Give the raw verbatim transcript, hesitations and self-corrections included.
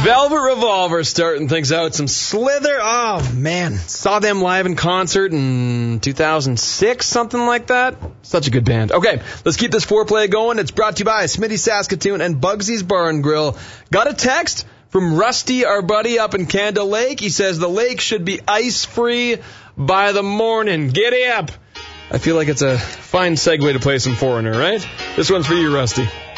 Velvet Revolver starting things out. Some Slither. Oh, man. Saw them live in concert in two thousand six, something like that. Such a good band. Okay, let's keep this foreplay going. It's brought to you by Smitty Saskatoon and Bugsy's Bar and Grill. Got a text from Rusty, our buddy up in Candle Lake. He says the lake should be ice-free by the morning. Giddy up. I feel like it's a fine segue to play some Foreigner, right? This one's for you, Rusty.